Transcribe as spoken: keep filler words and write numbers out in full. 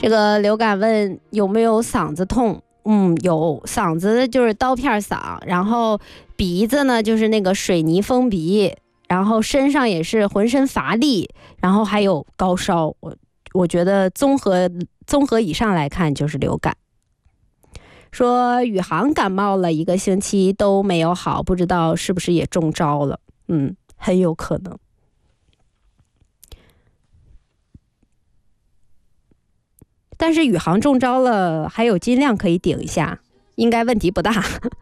这个流感问有没有嗓子痛？嗯，有，嗓子就是刀片嗓，然后鼻子呢就是那个水泥封鼻，然后身上也是浑身乏力，然后还有高烧。我我觉得综合综合以上来看就是流感。说宇航感冒了一个星期都没有好，不知道是不是也中招了？嗯，很有可能。但是宇航中招了，还有金亮可以顶一下，应该问题不大。